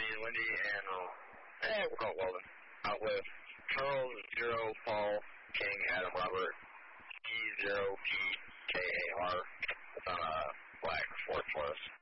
Lindy, and we'll call it Weldon. Out with Charles 0 Paul King Adam Robert E0 PKAR. It's on a black Ford for us.